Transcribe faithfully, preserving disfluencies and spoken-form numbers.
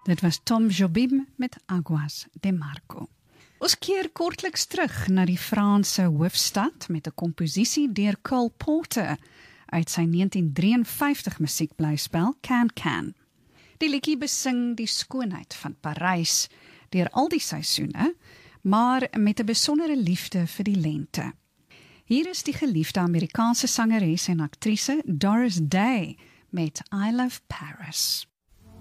Dit was Tom Jobim met Aguas de Marco. Ons keer kortliks terug na die Franse hoofstad met 'n komposisie deur Cole Porter uit sy negentien drieënvyftig musiekblyspel Can Can. Die liedjie besing die skoonheid van Parys deur al die seisoene, maar met 'n besondere liefde vir die lente. Hier is die geliefde Amerikaanse sangeres en aktrise Doris Day met I Love Paris.